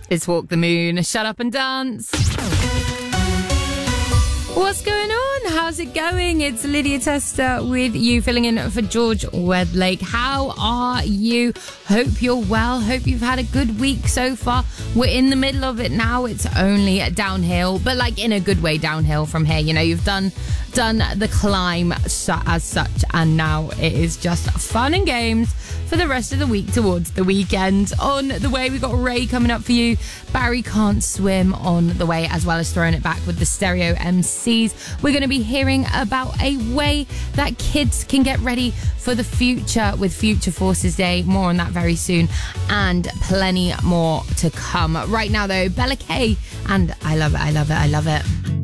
It's Walk the Moon, Shut Up and Dance. What's going on? How's it going? It's Lydia Tester with you, filling in for George Wedlake. How are you? Hope you're well. Hope you've had a good week so far. We're in the middle of it now. It's only downhill, but like in a good way downhill from here. You know, you've done the climb as such, and now it is just fun and games for the rest of the week towards the weekend. On the way, we got Ray coming up for you. Barry Can't Swim on the way, as well as throwing it back with the Stereo MCs. We're going to be hearing about a way that kids can get ready for the future with Future Forces Day. More on that very soon, and plenty more to come. Right now, though, Bella K, and I love it, I love it, I love it.